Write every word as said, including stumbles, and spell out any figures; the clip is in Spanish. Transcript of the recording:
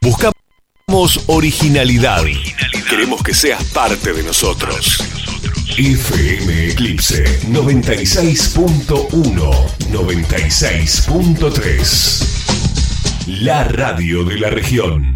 Buscamos originalidad. Queremos que seas parte de nosotros. F M Eclipse noventa y seis punto uno, noventa y seis punto tres. La radio de la región.